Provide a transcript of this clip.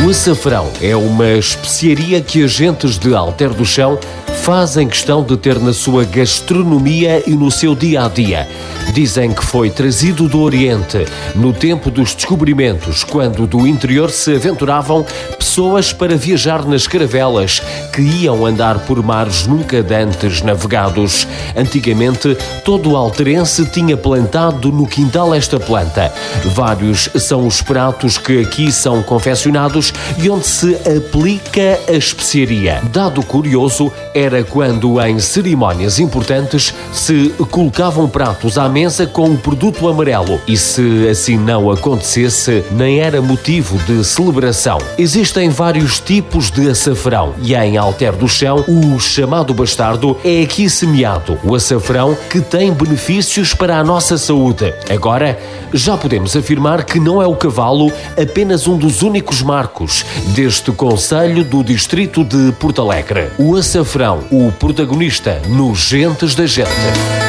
O açafrão é uma especiaria que agentes de Alter do Chão fazem questão de ter na sua gastronomia e no seu dia-a-dia. Dizem que foi trazido do Oriente no tempo dos descobrimentos, quando do interior se aventuravam pessoas para viajar nas caravelas que iam andar por mares nunca dantes navegados. Antigamente, todo o alterense tinha plantado no quintal esta planta. Vários são os pratos que aqui são confeccionados e onde se aplica a especiaria. Dado curioso, era quando em cerimónias importantes se colocavam pratos à mesa com o produto amarelo e se assim não acontecesse, nem era motivo de celebração. Existem vários tipos de açafrão e em Alter do Chão o chamado bastardo é aqui semeado, o açafrão que tem benefícios para a nossa saúde. Agora, já podemos afirmar que não é o cavalo apenas um dos únicos marcos deste concelho do distrito de Porto Alegre. O açafrão, o protagonista nos Gentes da Gente.